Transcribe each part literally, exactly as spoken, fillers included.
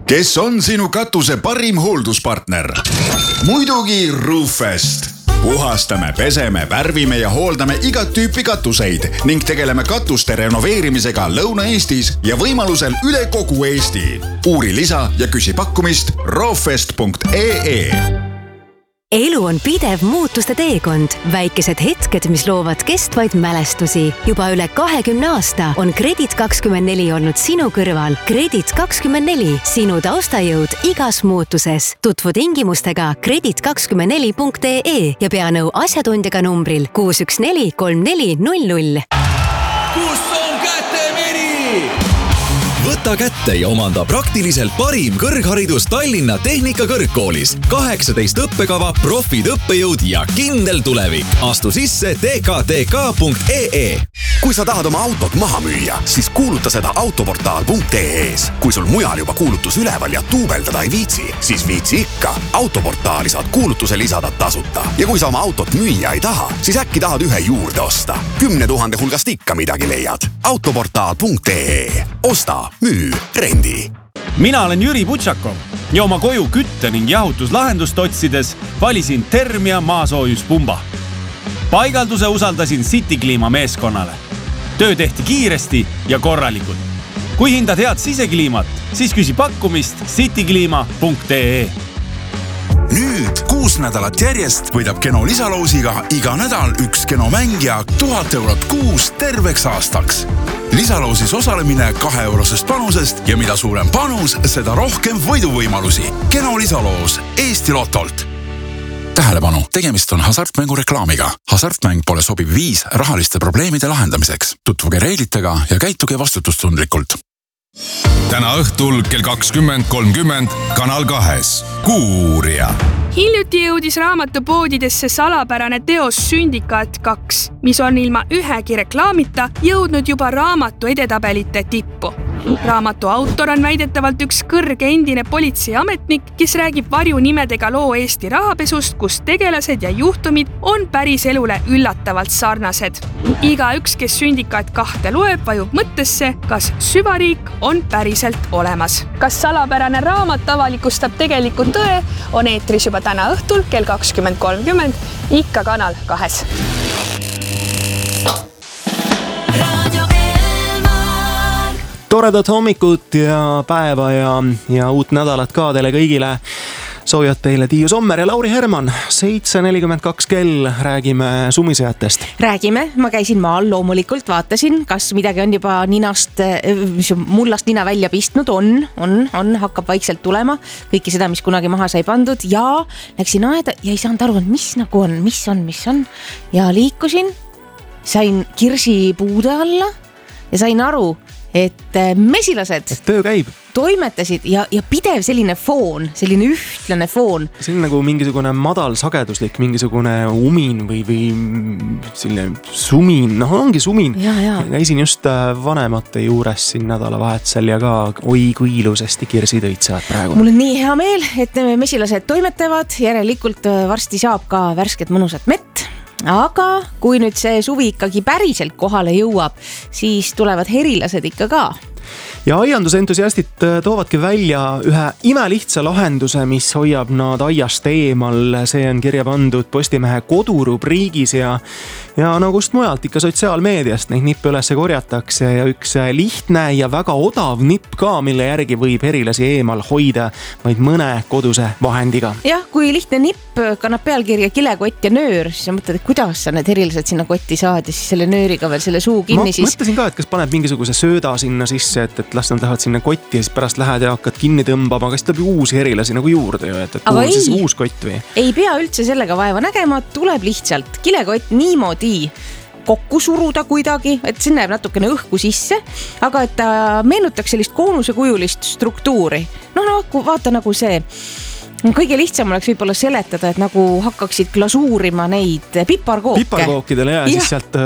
Kes on sinu katuse parim hoolduspartner? Muidugi Roofest. Puhastame, peseme, värvime ja hooldame igat tüüpi katuseid ning tegeleme katuste renoveerimisega Lõuna-Eestis ja võimalusel üle kogu Eesti. Uuri lisa ja küsi pakkumist roofest punkt ee. Elu on pidev muutuste teekond. Väikesed hetked, mis loovad kestvaid mälestusi. Juba üle kahekümne aasta on Kredit kakskümmend neli olnud sinu kõrval. Kredit kakskümmend neli, sinu taustajõud igas muutuses. Tutvu tingimustega kredit kakskümmend neli punkt ee ja pea nõu asjatundjaga numbril kuus üks neli kolm neli null null. Kus on kätemeri? Võta kätte ja omanda praktiliselt parim kõrgharidus Tallinna Tehnikakõrgkoolis. kaheksateist õppekava, profid õppejõud ja kindel tulevik. Astu sisse t k t k punkt ee. Kui sa tahad oma autot maha müüa, siis kuuluta seda autoportaal punkt ee-s. Kui sul mujal juba kuulutus üleval ja tuubeldada ei viitsi, siis viitsi ikka. Autoportaali saad kuulutuse lisada tasuta. Ja kui sa oma autot müüa ei taha, siis äkki tahad ühe juurde osta. Kümne tuhande hulgast ikka midagi leiad. autoportaal punkt ee. Osta, müü, rendi. Mina olen Jüri Butšakov ja oma koju kütte ning jahutuslahendust otsides valisin Termia maasoojuspumba. Paigalduse usaldasin City Kliima meeskonnale. Töö tehti kiiresti ja korralikult. Kui hindad head sisekliimat, siis küsi pakkumist city kliima punkt ee. Nüüd kuus nädalat järjest võidab Keno lisaloosiga iga nädal üks Keno mängija tuhat eurot kuus terveks aastaks. Lisaloosis osalemine kahe eurosest panusest ja mida suurem panus, seda rohkem võiduvõimalusi. Keno lisaloos Eesti Lotolt. Tähelepanu, tegemist on hasartmängu reklaamiga. Hasartmäng pole sobiv viis rahaliste probleemide lahendamiseks. Tutvuge reeglitega ja käituge vastutustundlikult. Täna õhtul kell kakskümmend kolmkümmend Kanal kahes. Kuuuurija. Hiljuti jõudis raamatupoodidesse salapärane teos Sündikaat kaks, mis on ilma ühegi reklaamita jõudnud juba raamatu edetabelite tippu. Raamatu autor on väidetavalt üks kõrge endine politseiametnik, kes räägib varjunimedega loo Eesti rahapesust, kus tegelased ja juhtumid on päris elule üllatavalt sarnased. Iga üks, kes Sündikaat kahte loeb, vajub mõttesse, kas süvariik on päriselt olemas. Kas salapärane raamat avalikustab tegelikult tõe, on eetris juba täna õhtul kell kakskümmend kolmkümmend, ikka Kanal kahes. Toredat hommikut ja päeva ja, ja uut nädalat ka teile kõigile. Soojad teile Tiiu Sommer ja Lauri Herman. seitse nelikümmend kaks kell, räägime sumisejatest. Räägime, ma käisin maal loomulikult, vaatasin, kas midagi on juba ninast, mullast nina välja pistnud. On, on, on, hakkab vaikselt tulema. Kõiki seda, mis kunagi maha sai pandud. Ja läksin aeda ja ei saanud aru, mis nagu on, mis on, mis on. Ja liikusin, sain kirsi puude alla ja sain aru, et mesilased et töö käib. Toimetasid ja, ja pidev selline foon, selline ühtlane foon. See on nagu mingisugune madal sageduslik, mingisugune umin või, või selline sumin, noh ongi sumin. Ja, ja. Käisin just vanemate juures siin nädalavahetusel ja ka oi kui ilusasti kirsid õitsevad praegu. Mul on nii hea meel, et mesilased toimetavad, järelikult varsti saab ka värsket mõnusat mett. Aga kui nüüd see suvi ikkagi päriselt kohale jõuab, siis tulevad herilased ikka ka. Ja aiandusentusiastid toovadki välja ühe imelihtsa lahenduse, mis hoiab nad aiast eemal. See on kirja pandud Postimehe kodurubriigis ja, ja no kust mujalt ikka sotsiaalmeediast neid nippe üles korjatakse ja üks lihtne ja väga odav nipp ka, mille järgi võib herilasi eemal hoida vaid mõne koduse vahendiga. Jah, kui lihtne nipp kannab pealkirja kilekott ja nöör, siis mõtled, et kuidas sa need herilased sinna kotti saad ja siis selle nööriga veel selle suu kinni. Ma siis... mõtlesin ka, et kas paned mingisuguse sööda sinna sisse, et, et las nad lähevad sinna kotti ja siis pärast lähed ja hakkad kinni tõmbama, aga siis tuleb ju uusi herilasi nagu juurde ju, et, et kuhu siis uus kott või? Ei pea üldse sellega vaeva nägema, tuleb lihtsalt kilekott niimoodi kokku suruda kuidagi, et sinna jääb natukene õhku sisse, aga et ta meenutaks sellist koonusekuulist struktuuri. No, no vaata nagu see kõige lihtsam oleks võib-olla seletada, et nagu hakkaksid glasuurima neid piparkooke. Piparkookidele ja, ja siis sealt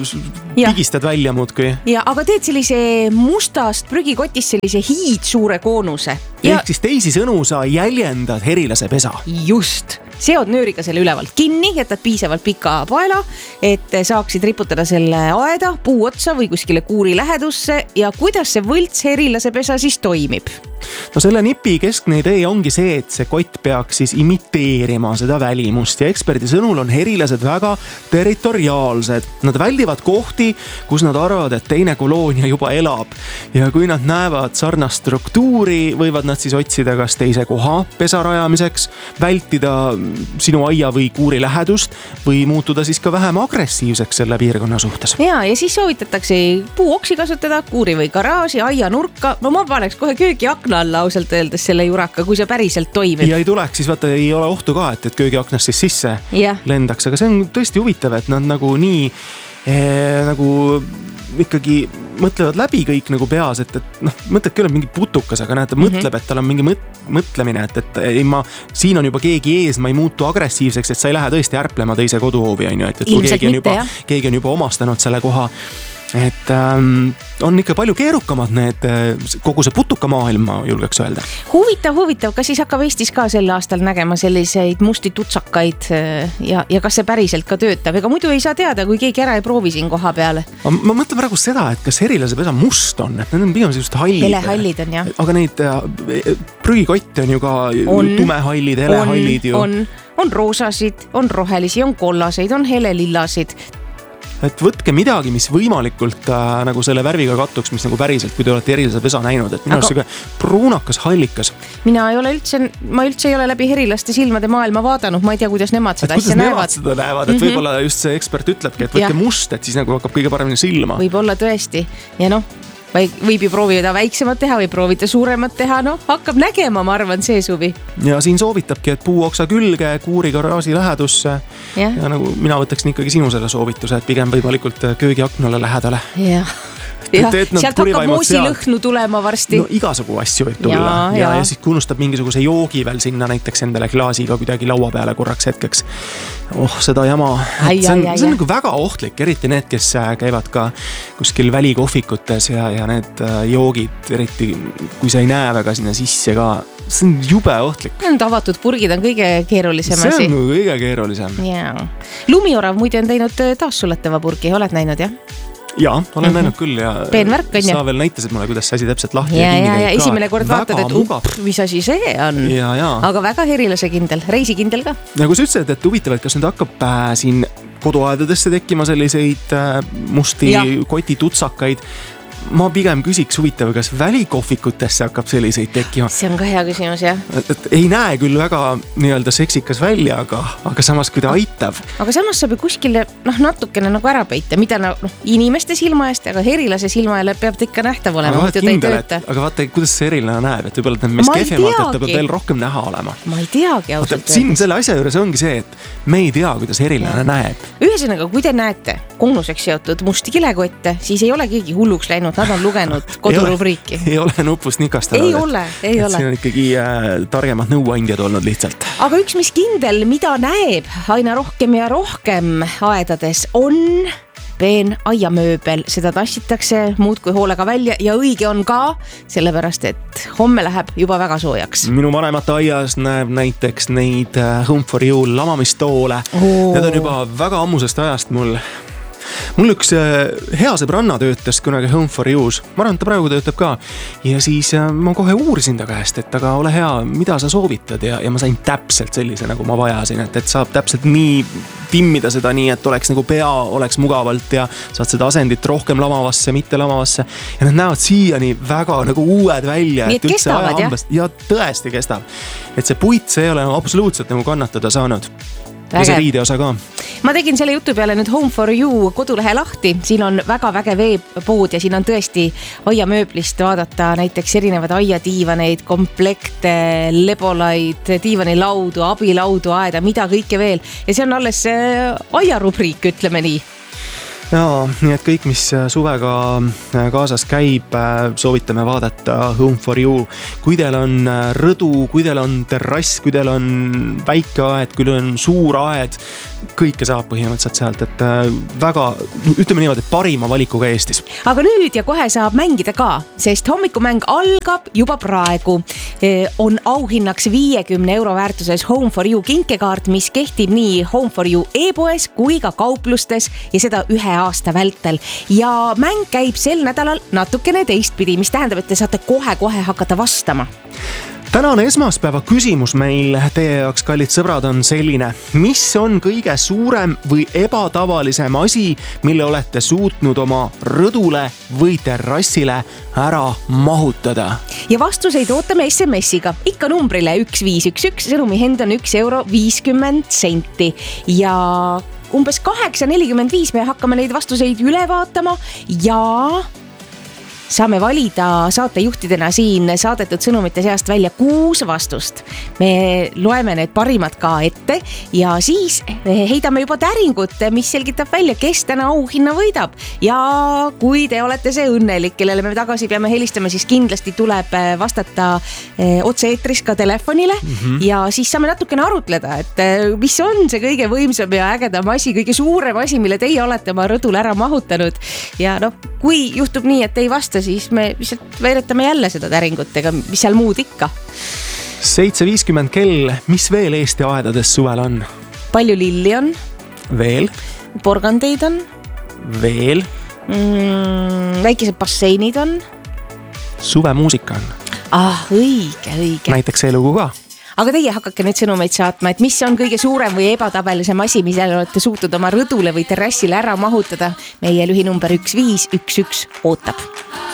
pigistad välja muudkui. Ja, aga teed sellise mustast prügikotist sellise hiidsuure koonuse. Ja... ehk siis teisi sõnu sa jäljendad herilase pesa. Just. Seod nööriga selle ülevalt kinni, jätad piisavalt pika paela, et saaksid riputada selle aeda, puu otsa või kuskile kuuri lähedusse ja kuidas see võlts herilase pesa siis toimib? no selle nipi keskne idee ongi see, et see kott peaks siis imiteerima seda välimust ja eksperdi sõnul on herilased väga territoriaalsed. Nad väldivad kohti, kus nad arvavad, et teine koloonia juba elab ja kui nad näevad sarnast struktuuri, võivad nad siis otsida kas teise koha pesa rajamiseks, vältida sinu aia või kuuri lähedust või muutuda siis ka vähem agressiivseks selle piirkonna suhtes. Ja, ja siis soovitatakse puuoksi kasutada, kuuri või garaaži, aia nurka. No ma paneks kohe köögi akna alla ausalt öeldes selle juraka, kui see päriselt toimib. Ja ei tuleks, siis vaata ei ole ohtu ka, et, et köögi aknast siis sisse ja. lendaks, aga see on tõesti huvitav, et nad nagu nii eh, nagu ikkagi mõtlevad läbi kõik nagu peas, et, et noh, mõtled küll, et mingi putukas, aga näed, ta mm-hmm. mõtleb, et tal on mingi mõt, mõtlemine, et, et ei, ma, siin on juba keegi ees, ma ei muutu agressiivseks, et sa ei lähe tõesti ärplema teise koduhoovi, on ju, et, et kui keegi on, juba, keegi on juba omastanud selle koha, et ähm, on ikka palju keerukamad need, kogu see putuka maailm, ma julgeks öelda. Huvitav, huvitav, kas siis hakkab Eestis ka sel aastal nägema selliseid musti tutsakaid ja, ja kas see päriselt ka töötab? Ega muidu ei saa teada, kui keegi ära ei proovi siin koha peale. Ma, ma mõtlen praegu seda, et kas herilase pesa must on, et need on pigem sellised hallid. Helehallid on, jah. Aga neid prügikotte on ju ka on, tumehallid, helehallid ju. On, on roosasid, on rohelisi, on kollaseid, on helelillasid. Et võtke midagi, mis võimalikult äh, nagu selle värviga kattuks, mis nagu päriselt, kui te olete herilase pesa näinud, et minu Aga... siuke pruunakas, hallikas. Mina ei ole üldse, ma üldse ei ole läbi herilaste silmade maailma vaadanud, ma ei tea, kuidas nemad seda asja näevad. Kuidas nemad seda näevad, et mm-hmm. võib-olla just see ekspert ütlebki, et võtke ja. must, et siis nagu hakkab kõige paremini silma. Võib-olla tõesti ja noh, võib ju proovida väiksemat teha või proovida suuremat teha, no hakkab nägema, ma arvan, see suvi. Ja siin soovitabki, et puuoksa külge, kuuri garaaži lähedusse ja. ja nagu mina võtaksin ikkagi sinu selle soovituse, et pigem võimalikult köögi aknale lähedale. Jah. Ja, sealt hakkab moosi lõhnu tulema varsti. No igasugu asju võib tulla ja, ja, ja. ja siis kui unustab mingisuguse joogi veel sinna näiteks endale klaasiga kuidagi laua peale korraks hetkeks. Oh, seda jama. Ai, see on, ai, see on nagu väga ohtlik, eriti need, kes käivad ka kuskil välikohvikutes ja, ja need joogid, eriti kui sa ei näe väga sinna sisse ka. See on jube ohtlik. Need avatud purgid on kõige keerulisem asi. See on nagu kõige keerulisem. Ja. Lumiorav muide on teinud taassuletava purgi, oled näinud, jah? Jaa, olen mm-hmm. näinud küll ja Peenvärk, sa veel näitasid mulle, kuidas see asi täpselt lahti ja, ja, ja, ja esimene kord vaatad, et up, mis asi see on. Ja, ja. Aga väga herilase kindel, reisikindel ka. Ja kui sa ütlesid, et huvitav, et kas nüüd hakkab äh, siin koduaedadesse tekkima selliseid äh, musti ja. koti tutsakaid, ma pigem küsiks huvitav, kas välikohvikutesse hakkab selliseid tekkima. See on ka hea küsimus, jah. Et, et ei näe küll väga nii-öelda seksikas välja, aga, aga samas kui ta aitab. Aga samas saab ju kuskile noh, natukene nagu ära peita, mida noh, inimeste silma eest, aga herilase silma jälle peab ta ikka nähtav olema. Aga, kindel, et, aga vaata, kuidas see herilane näeb, et võib-olla meist kehvemalt, et ta peab veel rohkem näha olema. Ma ei teagi ausalt. Siin selle asja juures ongi see, et me ei tea, kuidas herilane ja. näeb. Ühesõnaga, kui te näete koonuseks seotud musti kilekotte, siis ei ole keegi hulluks läinud. Nad on lugenud kodurubriiki. Ei ole, ei ole nupust nikastanud. Ei ole, ei ole. Siin on ikkagi äh, targemad nõuandjad olnud lihtsalt. Aga üks, mis kindel, mida näeb aina rohkem ja rohkem aedades, on peen aiamööbel. Seda tassitakse muud kui hoolega välja ja õige on ka, sellepärast et homme läheb juba väga soojaks. Minu vanemate aias näeb näiteks neid Home for You lamamistoole. Oh. Need on juba väga ammusest ajast mul. Mul üks hea sõbranna töötas kunagi Home for You's, ma arvan, ta praegu töötab ka ja siis ma kohe uurisin ta käest, et aga ole hea, mida sa soovitad ja, ja ma sain täpselt sellise, nagu ma vajasin, et, et saab täpselt nii timmida seda nii, et oleks nagu pea oleks mugavalt ja saad seda asendit rohkem lamavasse, mitte lamavasse ja nad näevad siiani väga nagu uued välja. Nii et kestavad, jah? Ja tõesti kestab, et see puit, see ei ole absoluutselt nagu kannatada saanud. Ja see riideosa ka. Ma tegin selle jutu peale nüüd Home for You kodulehe lahti. Siin on väga vägev veepood ja siin on tõesti aiamööblist vaadata näiteks erinevad aiadiivaneid, komplekte, lebolaid, diivanilaudu, abilaudu, aeda, mida kõike veel. Ja see on alles aiarubriik, ütleme nii. Jaa, nii et kõik, mis suvega kaasas käib, soovitame vaadata Home for You. Kui teil on rõdu, kui teil on terrass, kui teil on väike aed, kui teil on suur aed, kõike saab põhimõtteliselt sealt, et väga, ütleme niimoodi, parima valikuga Eestis. Aga nüüd ja kohe saab mängida ka, sest hommikumäng algab juba praegu. On auhinnaks viiekümne euro väärtuses Home for You kinkekaart, mis kehtib nii Home for You e-poes kui ka kauplustes ja seda ühe aasta vältel ja mäng käib sel nädalal natukene teistpidi, mis tähendab, et te saate kohe-kohe hakata vastama. Tänane esmaspäeva küsimus meil teie jaoks, kallid sõbrad, on selline. Mis on kõige suurem või ebatavalisem asi, mille olete suutnud oma rõdule või terrassile ära mahutada? Ja vastuseid ootame S M S-iga ikka numbrile üks viis üks üks, sõnumi hind on üks euro viiskümmend senti ja umbes kaheksa nelikümmend viis me hakkame neid vastuseid üle vaatama ja saame valida saatejuhtidena siin saadetud sõnumite seast välja kuus vastust. Me loeme need parimad ka ette ja siis heidame juba täringut, mis selgitab välja, kes täna auhinna võidab. Ja kui te olete see õnnelik, kellele me tagasi peame helistama, siis kindlasti tuleb vastata otse-eetris ka telefonile mm-hmm. ja siis saame natukene arutleda, et mis on see kõige võimsam ja ägedam asi, kõige suurem asi, mille teie olete oma rõdul ära mahutanud. Ja noh, kui juhtub nii, et ei vasta, siis me lihtsalt veeretame jälle seda täringut, ega mis seal muud ikka. seitse viiskümmend kell, mis veel Eesti aedades suvel on? Palju lilli on. Veel? Porgandeid on. Veel? Mm, väikesed basseinid on. Suvemuusika on. Ah, õige, õige. Näiteks elugu ka. Aga teie hakkake nüüd sõnumeid saatma, et mis on kõige suurem või ebatavalisem asi, mis olete suutnud oma rõdule või terrassile ära mahutada. Meie lühinumber üks viis üks üks ootab.